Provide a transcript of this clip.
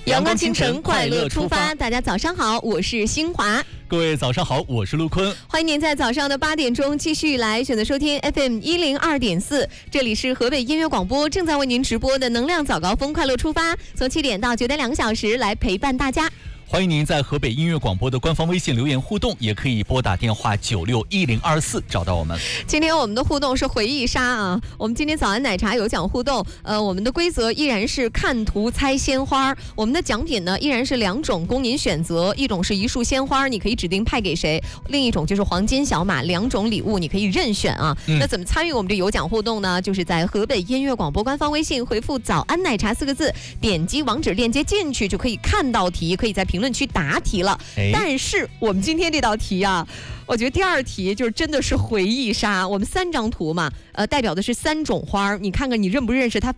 阳光清晨，快乐出发。大家早上好，我是新华。 各位早上好，我是陆坤。 欢迎您在早上的8点钟继续来选择收听 FM 102.4，这里是河北音乐广播正在为您直播的能量早高峰，快乐出发，从7点到9点2个小时来陪伴大家。 欢迎您在河北音乐广播的官方微信留言互动，也可以拨打电话961024找到我们。 今天我们的互动是回忆杀啊，我们今天早安奶茶有奖互动，我们的规则依然是看图猜鲜花，我们的奖品呢依然是2种供您选择，一种是一束鲜花，你可以指定派给谁，另一种就是黄金小马，2种礼物你可以任选啊。那怎么参与我们这有奖互动呢？就是在河北音乐广播官方微信回复早安奶茶4个字，点击网址链接进去就可以看到题，可以在评论区答题了。但是我们今天这道题啊，我觉得第2题就是真的是回忆杀。我们3张图嘛，代表的是3种花，你看看你认不认识它